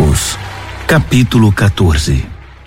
Marcos, capítulo 14.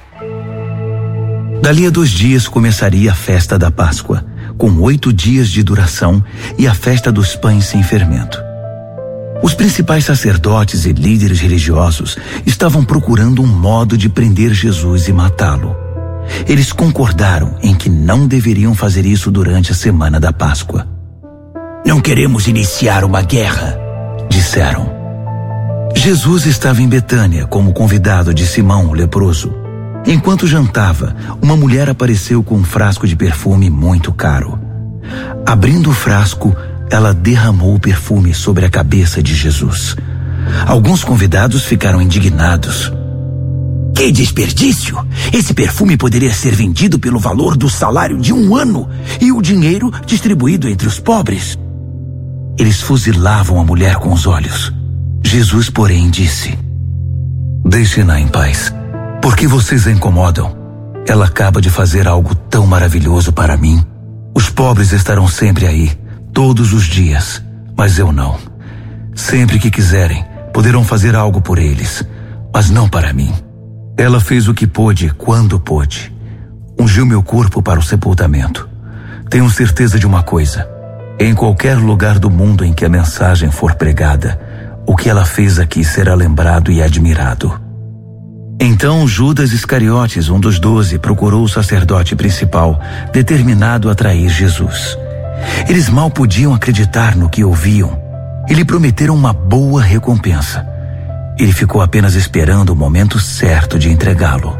Dali a 2 dias começaria a festa da Páscoa, com 8 dias de duração, e a festa dos pães sem fermento. Os principais sacerdotes e líderes religiosos estavam procurando um modo de prender Jesus e matá-lo. Eles concordaram em que não deveriam fazer isso durante a semana da Páscoa. "Não queremos iniciar uma guerra", disseram. Jesus estava em Betânia como convidado de Simão, o leproso. Enquanto jantava, uma mulher apareceu com um frasco de perfume muito caro. Abrindo o frasco, ela derramou o perfume sobre a cabeça de Jesus. Alguns convidados ficaram indignados. "Que desperdício! Esse perfume poderia ser vendido pelo valor do salário de 1 ano e o dinheiro distribuído entre os pobres." Eles fuzilavam a mulher com os olhos. Jesus, porém, disse: "Deixem-na em paz. Por que vocês a incomodam? Ela acaba de fazer algo tão maravilhoso para mim. Os pobres estarão sempre aí, todos os dias, mas eu não. Sempre que quiserem, poderão fazer algo por eles, mas não para mim. Ela fez o que pôde quando pôde. Ungiu meu corpo para o sepultamento. Tenho certeza de uma coisa: em qualquer lugar do mundo em que a mensagem for pregada, o que ela fez aqui será lembrado e admirado." Então Judas Iscariotes, um dos 12, procurou o sacerdote principal, determinado a trair Jesus. Eles mal podiam acreditar no que ouviam e lhe prometeram uma boa recompensa. Ele ficou apenas esperando o momento certo de entregá-lo.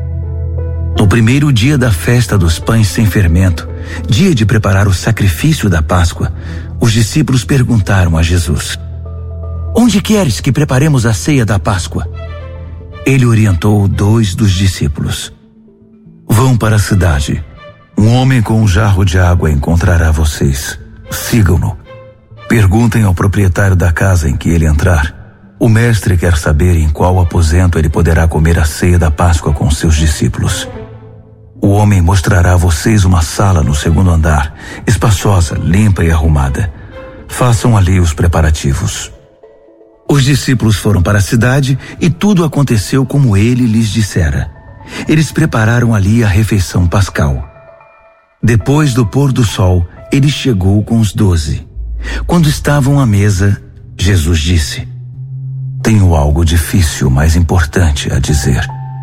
No primeiro dia da festa dos pães sem fermento, dia de preparar o sacrifício da Páscoa, os discípulos perguntaram a Jesus: "Onde queres que preparemos a ceia da Páscoa?" Ele orientou 2 dos discípulos: "Vão para a cidade. Um homem com um jarro de água encontrará vocês. Sigam-no. Perguntem ao proprietário da casa em que ele entrar. O mestre quer saber em qual aposento ele poderá comer a ceia da Páscoa com seus discípulos. O homem mostrará a vocês uma sala no 2º andar, espaçosa, limpa e arrumada. Façam ali os preparativos." Os discípulos foram para a cidade e tudo aconteceu como ele lhes dissera. Eles prepararam ali a refeição pascal. Depois do pôr do sol, ele chegou com os 12. Quando estavam à mesa, Jesus disse: "Tenho algo difícil, mas importante a dizer.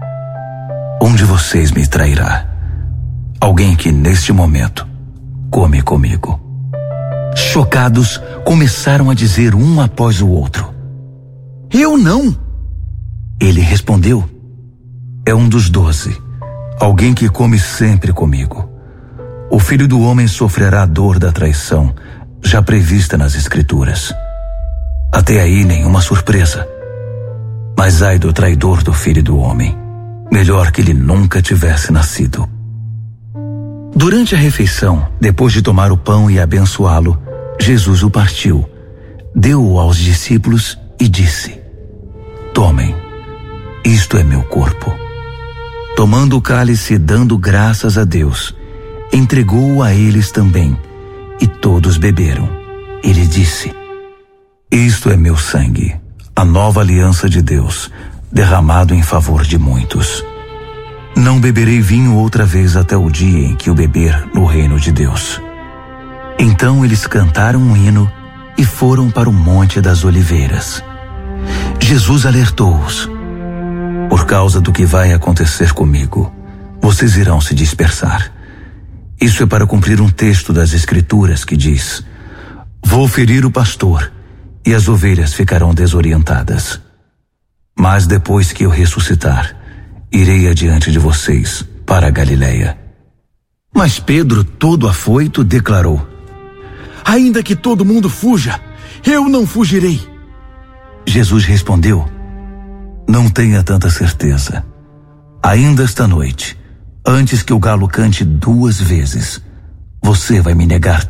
Um de vocês me trairá. Alguém que neste momento come comigo." Chocados, começaram a dizer um após o outro: "Eu não." Ele respondeu: "É um dos 12, alguém que come sempre comigo. O Filho do Homem sofrerá a dor da traição, já prevista nas Escrituras. Até aí nenhuma surpresa. Mas ai do traidor do Filho do Homem. Melhor que ele nunca tivesse nascido." Durante a refeição, depois de tomar o pão e abençoá-lo, Jesus o partiu, deu-o aos discípulos e disse: "Tomem, isto é meu corpo." Tomando o cálice e dando graças a Deus, entregou-o a eles também, e todos beberam. Ele disse: "Isto é meu sangue, a nova aliança de Deus, derramado em favor de muitos. Não beberei vinho outra vez até o dia em que o beber no reino de Deus." Então eles cantaram um hino e foram para o Monte das Oliveiras. Jesus alertou-os: "Por causa do que vai acontecer comigo, vocês irão se dispersar. Isso é para cumprir um texto das Escrituras que diz: Vou ferir o pastor e as ovelhas ficarão desorientadas. Mas depois que eu ressuscitar, irei adiante de vocês para a Galileia." Mas Pedro, todo afoito, declarou: "Ainda que todo mundo fuja, eu não fugirei." Jesus respondeu: "Não tenha tanta certeza. Ainda esta noite, antes que o galo cante 2 vezes, você vai me negar